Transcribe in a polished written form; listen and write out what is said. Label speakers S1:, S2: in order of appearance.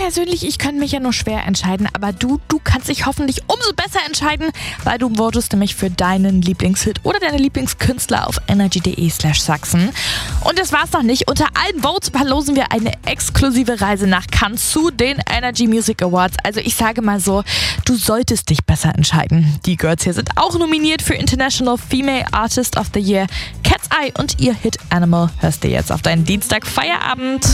S1: persönlich, ich könnte mich ja nur schwer entscheiden, aber du kannst dich hoffentlich umso besser entscheiden, weil du votest nämlich für deinen Lieblingshit oder deine Lieblingskünstler auf energy.de/Sachsen. Und das war's noch nicht. Unter allen Votes verlosen wir eine exklusive Reise nach Cannes zu den Energy Music Awards. Also ich sage mal so, du solltest dich besser entscheiden. Die Girls hier sind auch nominiert für International Female Artist of the Year. Cat's Eye und ihr Hit Animal hörst du jetzt auf deinen Dienstag Feierabend.